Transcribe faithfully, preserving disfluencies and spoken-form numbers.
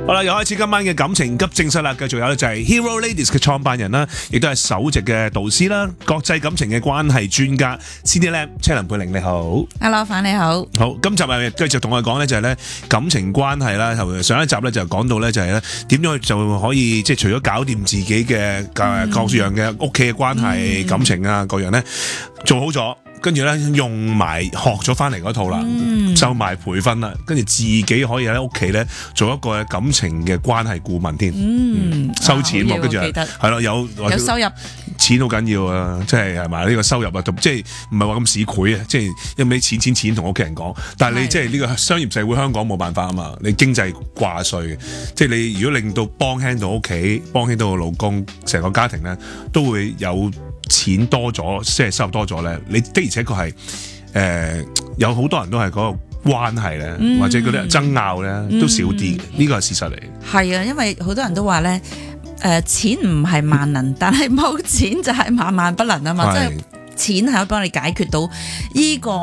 好啦，又開始今晚嘅感情急症室啦，繼續有咧就係 Hero Ladies 嘅創辦人啦，亦都係首席嘅導師啦，國際感情嘅關係專家 Cindy Lam 車林佩玲，你好。 Hello， 范你好。 好，今集啊繼續同我哋講咧就係咧感情關係啦，上一集咧就講到咧就係咧點樣就可以即係除咗搞掂自己嘅誒各樣嘅屋企嘅關係、嗯、感情啊各樣咧做好咗。跟住咧用埋學咗翻嚟嗰套啦，嗯、收埋培訓啦，跟住自己可以喺屋企咧做一個感情嘅關係顧問添，嗯、收錢喎，跟住係咯有有收入， 錢好緊要啊，即係係埋呢個收入啊，即係唔係話咁市儈啊，即係一味錢錢錢同屋企人講，但係你即係呢個商業社會香港冇辦法啊嘛，你經濟掛帥，即係你如果令到幫輕到屋企，幫輕到個老公，成個家庭咧都會有錢多咗，即係收入多咗咧，你的而且確係誒有好多人都係嗰個關係咧，嗯、或者嗰啲爭拗咧都少啲，呢個係事實嚟。 係啊，因為好多人都話咧，誒、呃、錢唔係萬能，但係冇錢就係萬萬不能啊嘛，即係錢係可以幫你解決到呢個